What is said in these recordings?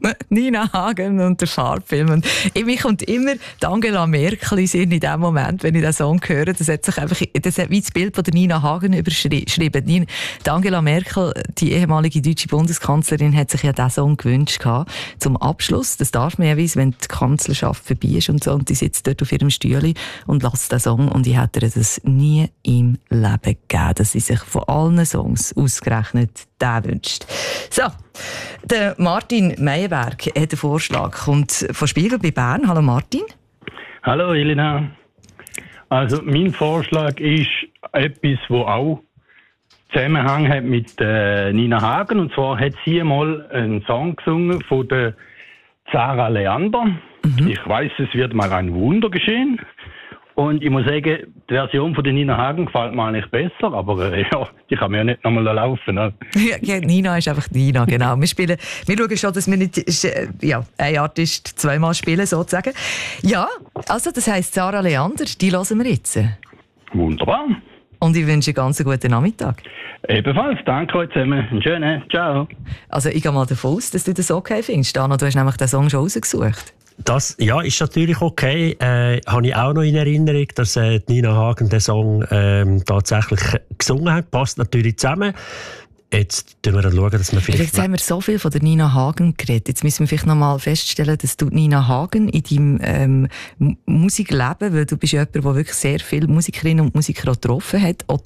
Nina Hagen und der Farbfilm. Und mich kommt immer die Angela Merkel in dem Moment, wenn ich diesen Song höre. Das hat wie das Bild von der Nina Hagen überschrieben. Die Angela Merkel, die ehemalige deutsche Bundeskanzlerin, hat sich ja diesen Song gewünscht zum Abschluss. Das darf man ja wissen, wenn die Kanzlerschaft vorbei ist und so. Und die sitzt dort auf ihrem Stühle und lässt den Song. Und ich hätte ihr das nie im Leben gegeben, dass sie sich von allen Songs ausgerechnet den wünscht. So, der Martin Meyerberg hat einen Vorschlag. Kommt von Spiegel bei Bern. Hallo Martin. Hallo Elena. Also mein Vorschlag ist etwas, wo auch Zusammenhang hat mit Nina Hagen. Und zwar hat sie mal einen Song gesungen von der Sarah Leander. Ich weiss, es wird mal ein Wunder geschehen. Und ich muss sagen, die Version von der Nina Hagen gefällt mir eigentlich besser, aber die kann mir ja nicht nochmal laufen. Ne? Ja, Nina ist einfach Nina, genau. Wir schauen schon, dass wir nicht ein Artist zweimal spielen, sozusagen. Ja, also das heisst Sarah Leander, die hören wir jetzt. Wunderbar. Und ich wünsche einen ganz guten Nachmittag. Ebenfalls, danke euch zusammen. Einen schönen, ciao. Also ich gehe mal davon aus, dass du das okay findest. Dana, du hast nämlich den Song schon rausgesucht. Das ist natürlich okay. Habe ich auch noch in Erinnerung, dass Nina Hagen den Song tatsächlich gesungen hat. Passt natürlich zusammen. Jetzt schauen wir, dass wir vielleicht... Jetzt haben wir so viel von der Nina Hagen geredet. Jetzt müssen wir vielleicht noch mal feststellen, dass du Nina Hagen in deinem Musikleben, weil du bist jemand, der wirklich sehr viele Musikerinnen und Musiker auch getroffen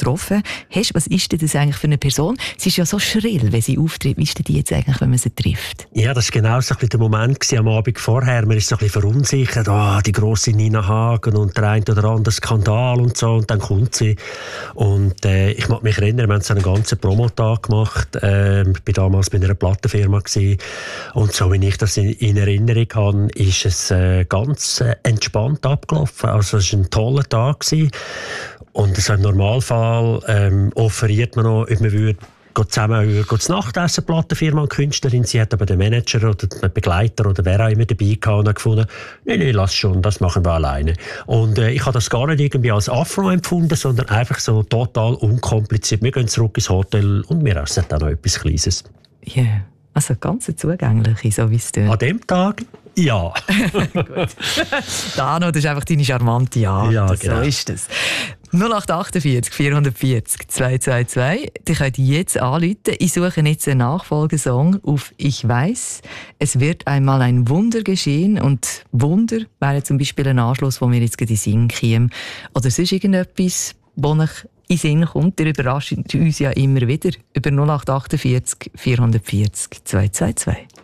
hast. Was ist denn das eigentlich für eine Person? Sie ist ja so schrill, wenn sie auftritt. Wie ist denn die jetzt eigentlich, wenn man sie trifft? Ja, das war genau so ein bisschen der Moment am Abend vorher. Man ist so ein bisschen verunsichert. Die grosse Nina Hagen und der ein oder andere Skandal und so. Und dann kommt sie. Und ich mag mich erinnern, wir haben so einen ganzen Promotag gemacht. Ich war damals bei einer Plattenfirma gewesen. Und so wie ich das in Erinnerung habe, ist es ganz entspannt abgelaufen. Also es war ein toller Tag gewesen. Und so im Normalfall offeriert man noch, ob man würde zusammen zu Nacht essen, Plattenfirma und Künstlerin. Sie hat aber den Manager oder den Begleiter oder wer auch immer dabei gehabt und hat gefunden, nee, lass schon, das machen wir alleine. Und ich habe das gar nicht irgendwie als Afro empfunden, sondern einfach so total unkompliziert. Wir gehen zurück ins Hotel und wir essen dann noch etwas Kleines. Ja, yeah. Also ganz zugänglich, so wie es tut. An dem Tag? Ja. Gut. Dano, das ist einfach deine charmante Art. Ja, genau. So ist das. 0848 440 222. Die könnt ihr jetzt anrufen. Ich suche jetzt einen Nachfolgesong auf «Ich weiß, es wird einmal ein Wunder geschehen». Und Wunder wäre zum Beispiel ein Anschluss, wo wir jetzt gerade in den Sinn kämen. Oder sonst irgendetwas, wo euch in den Sinn kommt. Ihr überrascht uns ja immer wieder über 0848 440 222.